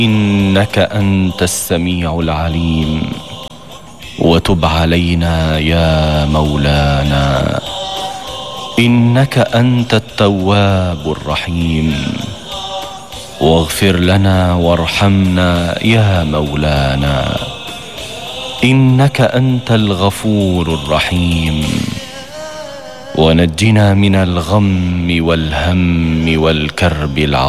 إنك أنت السميع العليم، وتب علينا يا مولانا، إنك أنت التواب الرحيم، واغفر لنا وارحمنا يا مولانا، إنك أنت الغفور الرحيم، ونجنا من الغم والهم والكرب العظيم.